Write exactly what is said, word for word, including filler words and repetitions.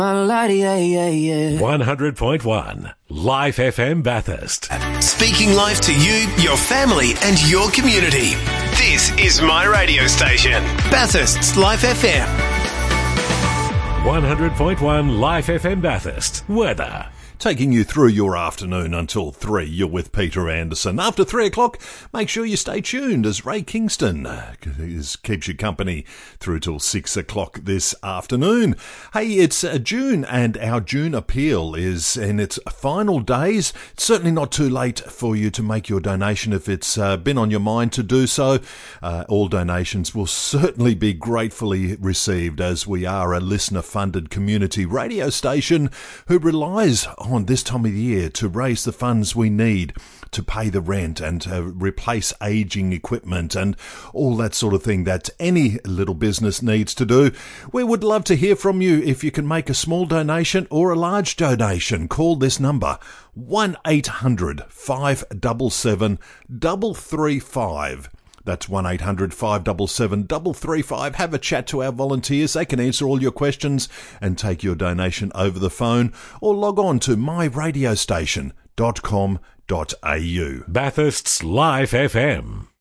one hundred point one Life F M Bathurst. Speaking life to you, your family and your community. This is my radio station, Bathurst's Life F M. one hundred point one Life F M Bathurst. Weather. Taking you through your afternoon until three, you're with Peter Anderson. After three o'clock, make sure you stay tuned as Ray Kingston is, keeps you company through till six o'clock this afternoon. Hey, it's uh, June and our June appeal is in its final days. It's certainly not too late for you to make your donation if it's uh, been on your mind to do so. Uh, all donations will certainly be gratefully received as we are a listener-funded community radio station who relies on on this time of the year to raise the funds we need to pay the rent and to replace aging equipment and all that sort of thing that any little business needs to do. We would love to hear from you if you can make a small donation or a large donation. Call this number one eight hundred five seven seven three three five. That's one eight hundred five seven seven three three five. Have a chat to our volunteers. They can answer all your questions and take your donation over the phone, or log on to my radio station dot com dot a u. Bathurst's Life F M.